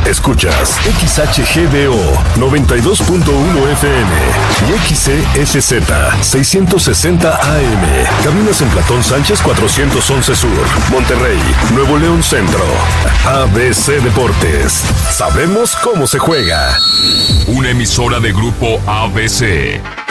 Escuchas XHGDO 92.1 FM y XESZ 660 AM. Caminas en Platón Sánchez 411 Sur, Monterrey, Nuevo León Centro. ABC Deportes. Sabemos cómo se juega. Una emisora de Grupo ABC.